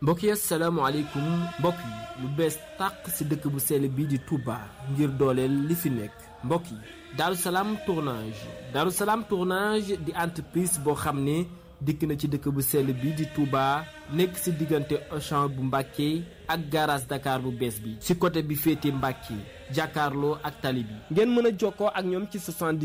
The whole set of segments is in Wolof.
mbokk yi asalaamaaleykum mbokk yi lu bees tàq ci dëkk bu sell bii di Touba ngir dooleel li fi nekk mbokk yi Darou Salam tournage di entreprise boo xam ne dikk na ci dëkk bu sell bii di Touba nekk ci diggante Auchan bu Mbàkke ak garage Dakar bu bees bi ci côté bi féete Mbàkke jàkkaarloo ak tali bi ngeen mën a jokkoo ak ñoom ci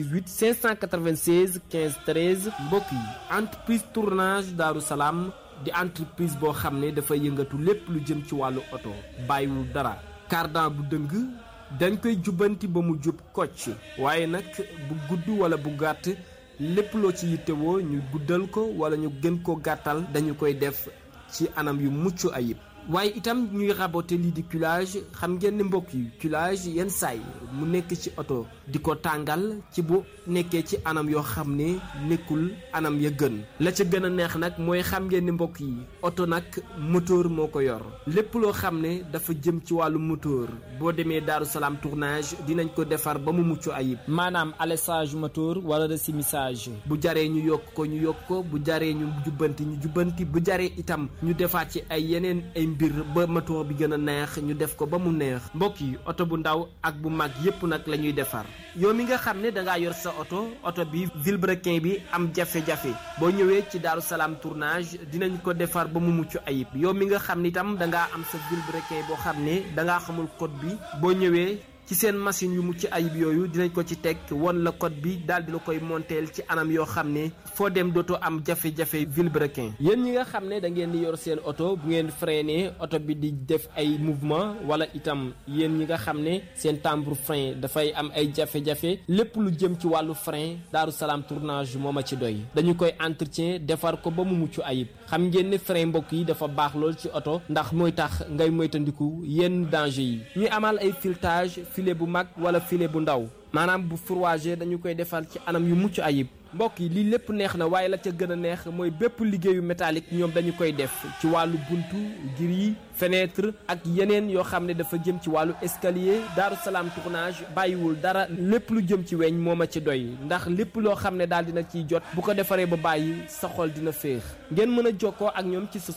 78 596 15 13 mbokk yi entreprise tournage Darou Salam di entreprise boo xam ne dafa yëngatu lépp lu jëm ci wàllu oto bàyyiwul dara cardan bu dëng dañ koy jubbanti ba mu jub kocc waaye nag bu gudd wala bu gàtt lépp loo ci yittewoo ñu guddal ko wala ñu gën ko gàttal dañu koy def ci anam yu mucc ayib waaye itam ñuy raboter lii di culage xam ngeen ne mbokk yi culage yenn saay mu nekk ci oto di ko tàngal ci bu nekkee ci anam yoo xam ne nekkul anam ya gën la ca gën a neex nag mooy xam ngeen ne mbokk yi oto nag moteur moo ko yor lépp loo xam ne dafa jëm ci wàllu moteur boo demee Darou Salam tournage dinañ ko defar ba mu mucc ayib maanaam alessage moteur wala resumissage bu jaree ñu yokk ko bu jaree ñu jubbanti bu jaree itam ñu defaat ci ay yeneen ay mbir ba moteur bi gën a neex ñu def ko ba mu neex mbokk yi oto bu ndaw ak bu mag yépp nag la ñuy defar yow mi nga xam ne dangaa yor sa oto bi vilebrequin bi am jafe-jafe boo ñëwee ci Darou Salam tournage dinañ ko defar ba mu mucc ayib yow mi nga xam ne itam dangaa am sa vilebrequin boo xam ne dangaa xamul code bi boo ñëwee ci seen machine yu mucc ayib yooyu dinañ ko ci teg won la code bi daal di la koy monteel ci anam yoo xam ne foo dem dootoo am jafe-jafe vilebrequin yéen ñi nga xam ne da ngeen di yor seen oto bu ngeen freiné oto bi di def ay mouvement wala itam yéen ñi nga xam ne seen timbre frein dafay am ay jafe-jafe lépp lu jëm ci wàllu frein Darou Salam tournage moo ma ci doy dañu koy entretien defar ko ba mu mucc ayib xam ngeen ne frein mbokk yi dafa baax lool ci oto ndax mooy tax ngay moytandiku yenn danger yi ñuy amal ay filetage filet bu mag wala filet bu ndaw maanaam bu fourragé dañu koy defal ci anam yu mucc ayib mbokk yi lii lépp neex na waaye la ca gën a neex mooy bépp liggéeyu métallique ñoom dañu koy def ci wàllu buntu gris fenêtre ak yeneen yoo xam ne dafa jëm ci wàllu escalier Darou Salam tournage bàyyiwul dara lépp lu jëm ci weñ moo ma ci doy ndax lépp loo xam ne daal dina ciy jot bu ko defaree ba bàyyi sa xol dina féex ngeen mën a jokkoo ak ñoom ci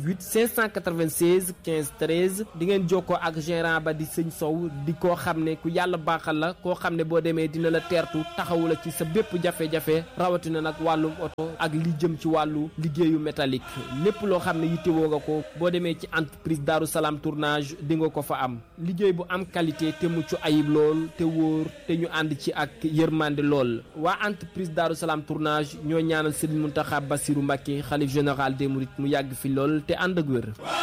78 596 15 13 di ngeen jokkoo ak gérant ba di sëñ Sow di koo xam ne ku yàlla baaxal la koo xam ne boo demee dina la teertu taxawu la ci sa bépp jafe-jafe rawatina nag wàllum oto ak li jëm ci wàllu liggéeyu métallique lépp loo xam ne yittewoo nga ko boo demee ci entreprise Darou Salam tournage di nga ko fa am liggéey bu am qualité te mucc ayib lool te wóor te ñu ànd ci ak yërmande lool waa entreprise Darou Salam tournage ñoo ñaanal Serigne Mountakha Bassirou Mbacké xalif général des mourides mu yàgg fi lool te ànd ak wér